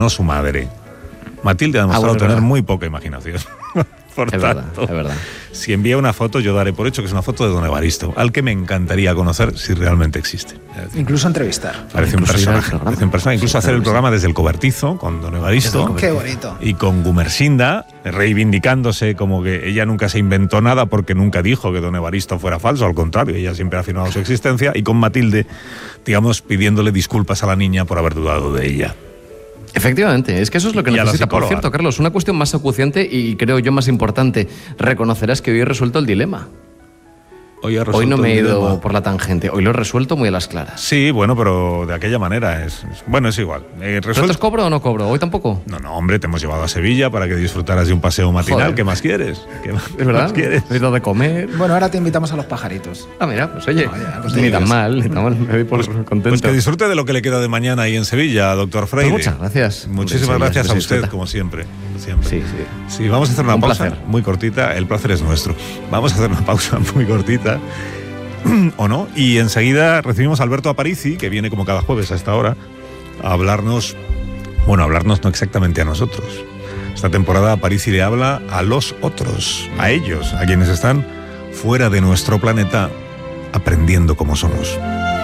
no su madre. Matilde ha demostrado tener muy poca imaginación. Por tanto, es verdad. Si envía una foto, yo daré por hecho que es una foto de don Evaristo, al que me encantaría conocer si realmente existe. Incluso entrevistar. Parece un personaje. Incluso hacer el programa desde el cobertizo con don Evaristo. Qué bonito. Y con Gumersinda, reivindicándose como que ella nunca se inventó nada porque nunca dijo que don Evaristo fuera falso, al contrario, ella siempre ha afirmado su existencia, y con Matilde, digamos, pidiéndole disculpas a la niña por haber dudado de ella. Efectivamente, es que eso es lo que necesita. Por cierto, Carlos, una cuestión más acuciante y creo yo más importante. Reconocerás que hoy he resuelto el dilema. Hoy no me he ido por la tangente, hoy lo he resuelto muy a las claras. Sí, bueno, pero de aquella manera es igual. ¿Resueltos cobro o no cobro? ¿Hoy tampoco? No, hombre, te hemos llevado a Sevilla para que disfrutaras de un paseo matinal. Joder. ¿Qué más quieres? ¿Es verdad? ¿Más quieres? He ido de comer. Bueno, ahora te invitamos a los pajaritos. Ah, mira, pues oye, pues ni tan mal, me voy por contento. Pues que disfrute de lo que le queda de mañana ahí en Sevilla, doctor Freire. Pues muchas gracias. Muchísimas gracias a usted, como siempre. Sí, vamos a hacer una pausa placer. muy cortita. El placer es nuestro. Vamos a hacer una pausa muy cortita. ¿O no? Y enseguida recibimos a Alberto Aparici, que viene como cada jueves a esta hora a hablarnos no exactamente a nosotros. Esta temporada Aparici le habla a los otros, a ellos, a quienes están fuera de nuestro planeta aprendiendo cómo somos.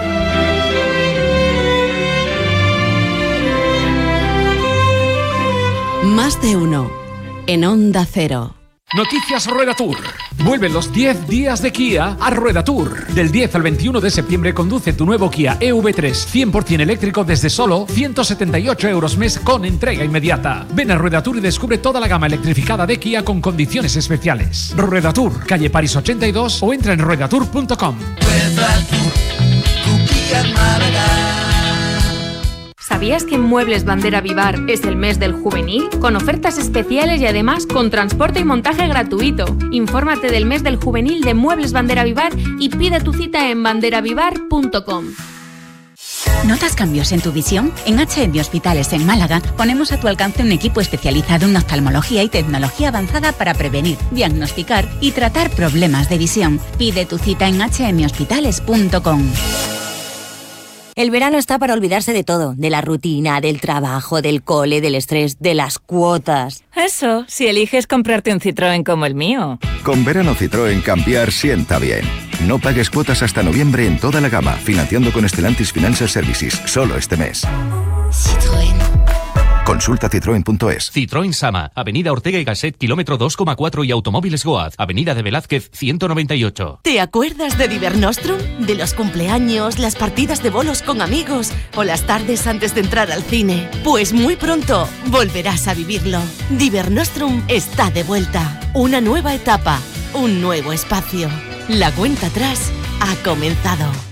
Más de uno en Onda Cero. Noticias Rueda Tour. Vuelven los 10 días de Kia a Rueda Tour. Del 10 al 21 de septiembre conduce tu nuevo Kia EV3 100% eléctrico desde solo 178 € mes con entrega inmediata. Ven a Rueda Tour y descubre toda la gama electrificada de Kia con condiciones especiales. Rueda Tour, calle París 82 o entra en ruedatour.com. Rueda Tour, tu Kia Málaga. ¿Sabías que en Muebles Bandera Vivar es el mes del juvenil? Con ofertas especiales y además con transporte y montaje gratuito. Infórmate del mes del juvenil de Muebles Bandera Vivar y pide tu cita en banderavivar.com. ¿Notas cambios en tu visión? En HM Hospitales en Málaga ponemos a tu alcance un equipo especializado en oftalmología y tecnología avanzada para prevenir, diagnosticar y tratar problemas de visión. Pide tu cita en hmhospitales.com. El verano está para olvidarse de todo, de la rutina, del trabajo, del cole, del estrés, de las cuotas. Eso, si eliges comprarte un Citroën como el mío. Con verano Citroën cambiar sienta bien. No pagues cuotas hasta noviembre en toda la gama, financiando con Stellantis Financial Services, solo este mes. Citroën. Consulta citroen.es. Citroën Sama, Avenida Ortega y Gasset, kilómetro 2,4 y Automóviles Goaz, Avenida de Velázquez, 198. ¿Te acuerdas de Divernostrum? De los cumpleaños, las partidas de bolos con amigos o las tardes antes de entrar al cine. Pues muy pronto volverás a vivirlo. Divernostrum está de vuelta. Una nueva etapa, un nuevo espacio. La cuenta atrás ha comenzado.